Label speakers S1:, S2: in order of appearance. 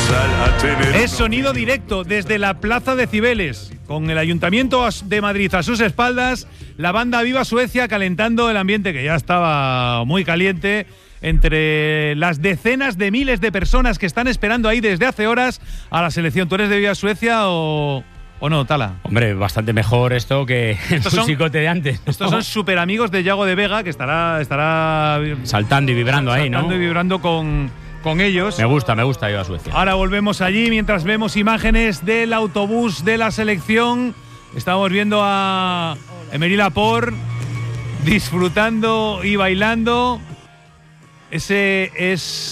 S1: Es sonido directo desde la Plaza de Cibeles, con el Ayuntamiento de Madrid a sus espaldas, la banda Viva Suecia calentando el ambiente que ya estaba muy caliente entre las decenas de miles de personas que están esperando ahí desde hace horas a la selección. ¿Tú eres de Viva Suecia o no, Tala?
S2: Hombre, bastante mejor esto que el musicote de antes.
S1: Estos son súper amigos de Yago de Vega, que estará
S2: saltando y vibrando ahí, ¿no?
S1: Saltando y vibrando con ellos.
S2: Me gusta Viva Suecia.
S1: Ahora volvemos allí mientras vemos imágenes del autobús de la selección. Estamos viendo a Emery Laporte disfrutando y bailando. Ese es